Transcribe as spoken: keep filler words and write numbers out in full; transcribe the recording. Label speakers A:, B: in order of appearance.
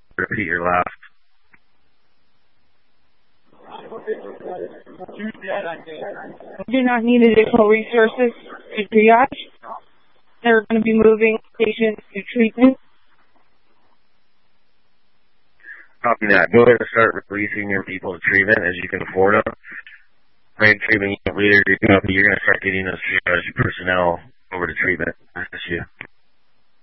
A: Repeat your last.
B: Do not need additional resources to triage. They're going to be moving patients to treatment.
A: Copy that. Go ahead and start releasing your people to treatment as you can afford them. Main treatment unit leader, you're going to start getting those triage personnel over to treatment. That's you.